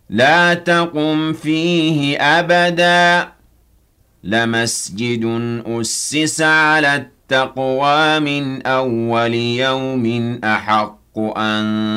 لا تقم فيه أبدا. لمسجد أسس على التقوى من أول يوم أحق أن